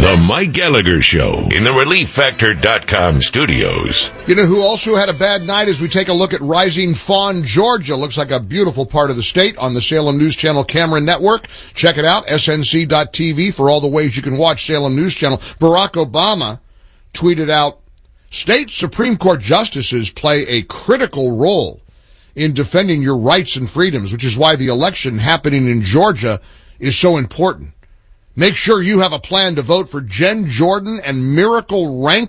The Mike Gallagher Show in the ReliefFactor.com studios. You know who also had a bad night as we take a look at Rising Fawn, Georgia. Looks like a beautiful part of the state on the Salem News Channel Cameron Network. Check it out, snc.tv, for all the ways you can watch Salem News Channel. Barack Obama tweeted out, "State Supreme Court justices play a critical role in defending your rights and freedoms, which is why the election happening in Georgia is so important. Make sure you have a plan to vote for Jen Jordan and Miracle Rank